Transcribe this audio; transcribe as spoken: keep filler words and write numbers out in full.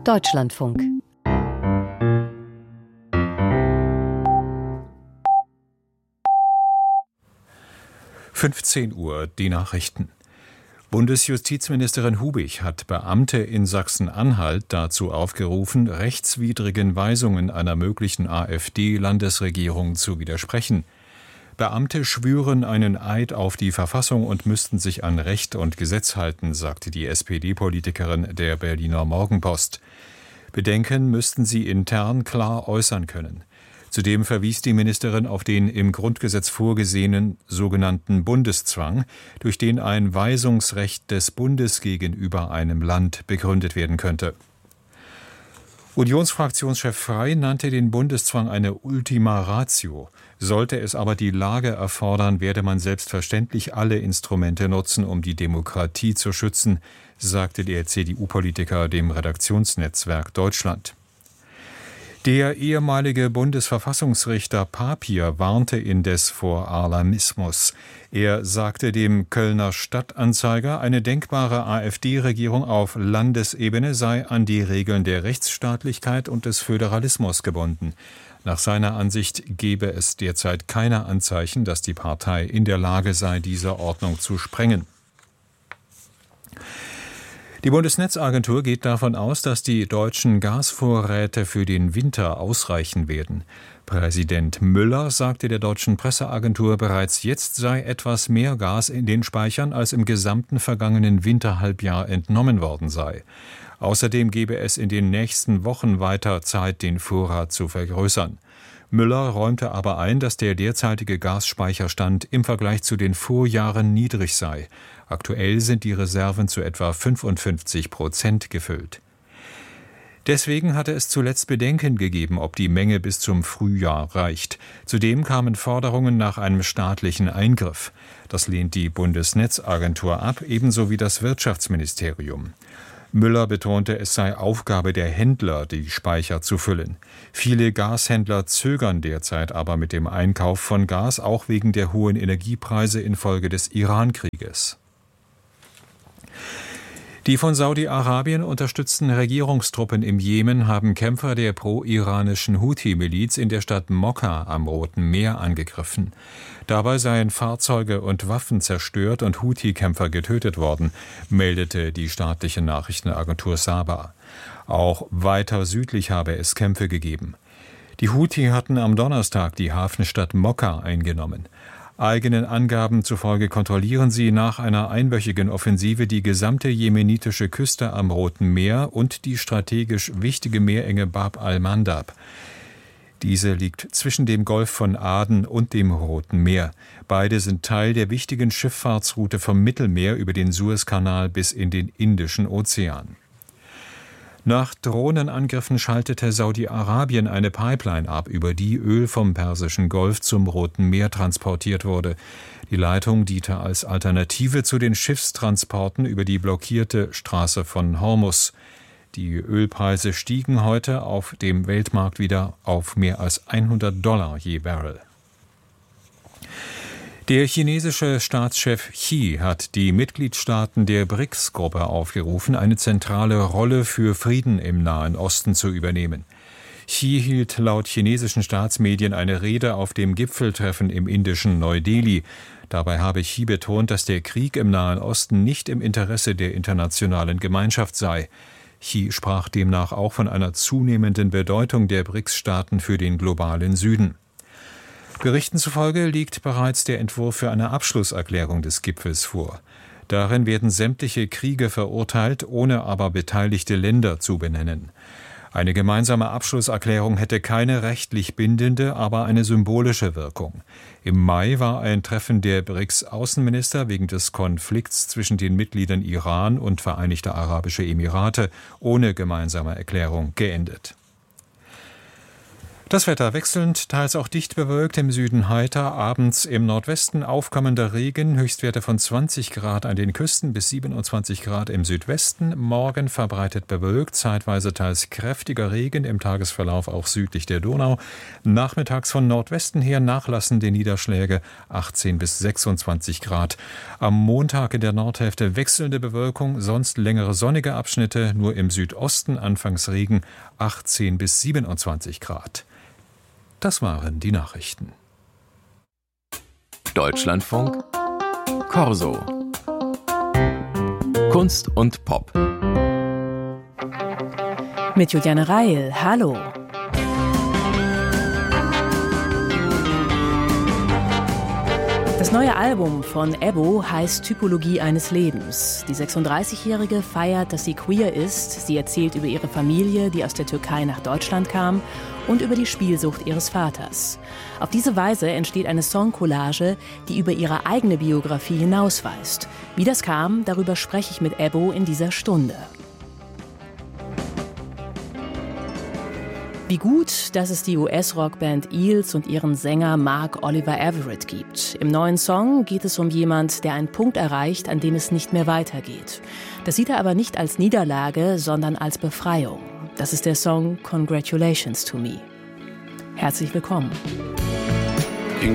Deutschlandfunk. fünfzehn Uhr, die Nachrichten. Bundesjustizministerin Hubig hat Beamte in Sachsen-Anhalt dazu aufgerufen, rechtswidrigen Weisungen einer möglichen AfD-Landesregierung zu widersprechen. Beamte schwören einen Eid auf die Verfassung und müssten sich an Recht und Gesetz halten, sagte die S P D-Politikerin der Berliner Morgenpost. Bedenken müssten sie intern klar äußern können. Zudem verwies die Ministerin auf den im Grundgesetz vorgesehenen sogenannten Bundeszwang, durch den ein Weisungsrecht des Bundes gegenüber einem Land begründet werden könnte. Unionsfraktionschef Frey nannte den Bundeszwang eine Ultima Ratio. Sollte es aber die Lage erfordern, werde man selbstverständlich alle Instrumente nutzen, um die Demokratie zu schützen, sagte der C D U-Politiker dem Redaktionsnetzwerk Deutschland. Der ehemalige Bundesverfassungsrichter Papier warnte indes vor Alarmismus. Er sagte dem Kölner Stadtanzeiger, eine denkbare AfD-Regierung auf Landesebene sei an die Regeln der Rechtsstaatlichkeit und des Föderalismus gebunden. Nach seiner Ansicht gebe es derzeit keine Anzeichen, dass die Partei in der Lage sei, diese Ordnung zu sprengen. Die Bundesnetzagentur geht davon aus, dass die deutschen Gasvorräte für den Winter ausreichen werden. Präsident Müller sagte der deutschen Presseagentur, bereits jetzt sei etwas mehr Gas in den Speichern, als im gesamten vergangenen Winterhalbjahr entnommen worden sei. Außerdem gebe es in den nächsten Wochen weiter Zeit, den Vorrat zu vergrößern. Müller räumte aber ein, dass der derzeitige Gasspeicherstand im Vergleich zu den Vorjahren niedrig sei. Aktuell sind die Reserven zu etwa fünfundfünfzig Prozent gefüllt. Deswegen hatte es zuletzt Bedenken gegeben, ob die Menge bis zum Frühjahr reicht. Zudem kamen Forderungen nach einem staatlichen Eingriff. Das lehnt die Bundesnetzagentur ab, ebenso wie das Wirtschaftsministerium. Müller betonte, es sei Aufgabe der Händler, die Speicher zu füllen. Viele Gashändler zögern derzeit aber mit dem Einkauf von Gas, auch wegen der hohen Energiepreise infolge des Iran-Krieges. Die von Saudi-Arabien unterstützten Regierungstruppen im Jemen haben Kämpfer der pro-iranischen Houthi-Miliz in der Stadt Mokka am Roten Meer angegriffen. Dabei seien Fahrzeuge und Waffen zerstört und Houthi-Kämpfer getötet worden, meldete die staatliche Nachrichtenagentur Saba. Auch weiter südlich habe es Kämpfe gegeben. Die Houthi hatten am Donnerstag die Hafenstadt Mokka eingenommen. Eigenen Angaben zufolge kontrollieren sie nach einer einwöchigen Offensive die gesamte jemenitische Küste am Roten Meer und die strategisch wichtige Meerenge Bab al-Mandab. Diese liegt zwischen dem Golf von Aden und dem Roten Meer. Beide sind Teil der wichtigen Schifffahrtsroute vom Mittelmeer über den Suezkanal bis in den Indischen Ozean. Nach Drohnenangriffen schaltete Saudi-Arabien eine Pipeline ab, über die Öl vom Persischen Golf zum Roten Meer transportiert wurde. Die Leitung diente als Alternative zu den Schiffstransporten über die blockierte Straße von Hormuz. Die Ölpreise stiegen heute auf dem Weltmarkt wieder auf mehr als hundert Dollar je Barrel. Der chinesische Staatschef Xi hat die Mitgliedstaaten der B R I C S-Gruppe aufgerufen, eine zentrale Rolle für Frieden im Nahen Osten zu übernehmen. Xi hielt laut chinesischen Staatsmedien eine Rede auf dem Gipfeltreffen im indischen Neu-Delhi. Dabei habe Xi betont, dass der Krieg im Nahen Osten nicht im Interesse der internationalen Gemeinschaft sei. Xi sprach demnach auch von einer zunehmenden Bedeutung der B R I C S-Staaten für den globalen Süden. Berichten zufolge liegt bereits der Entwurf für eine Abschlusserklärung des Gipfels vor. Darin werden sämtliche Kriege verurteilt, ohne aber beteiligte Länder zu benennen. Eine gemeinsame Abschlusserklärung hätte keine rechtlich bindende, aber eine symbolische Wirkung. Im Mai war ein Treffen der B R I C S-Außenminister wegen des Konflikts zwischen den Mitgliedern Iran und Vereinigte Arabische Emirate ohne gemeinsame Erklärung geendet. Das Wetter wechselnd, teils auch dicht bewölkt, im Süden heiter, abends im Nordwesten aufkommender Regen, Höchstwerte von zwanzig Grad an den Küsten bis siebenundzwanzig Grad im Südwesten, morgen verbreitet bewölkt, zeitweise teils kräftiger Regen, im Tagesverlauf auch südlich der Donau, nachmittags von Nordwesten her nachlassende Niederschläge, achtzehn bis sechsundzwanzig Grad. Am Montag in der Nordhälfte wechselnde Bewölkung, sonst längere sonnige Abschnitte, nur im Südosten anfangs Regen, achtzehn bis siebenundzwanzig Grad. Das waren die Nachrichten. Deutschlandfunk Corso. Kunst und Pop. Mit Juliane Reil. Hallo. Das neue Album von Ebbo heißt Typologie eines Lebens. Die sechsunddreißigjährige feiert, dass sie queer ist. Sie erzählt über ihre Familie, die aus der Türkei nach Deutschland kam, und über die Spielsucht ihres Vaters. Auf diese Weise entsteht eine Songcollage, die über ihre eigene Biografie hinausweist. Wie das kam, darüber spreche ich mit Ebbo in dieser Stunde. Wie gut, dass es die U S-Rockband Eels und ihren Sänger Mark Oliver Everett gibt. Im neuen Song geht es um jemand, der einen Punkt erreicht, an dem es nicht mehr weitergeht. Das sieht er aber nicht als Niederlage, sondern als Befreiung. Das ist der Song Congratulations to Me. Herzlich willkommen.